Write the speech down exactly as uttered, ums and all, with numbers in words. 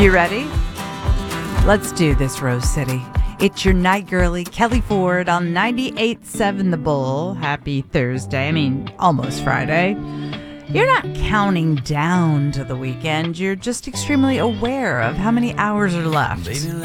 You ready? Let's do this, Rose City. It's your night girly, Kelly Ford, on ninety-eight point seven The Bull. Happy Thursday. I mean, almost Friday. You're not counting down to the weekend. You're just extremely aware of how many hours are left.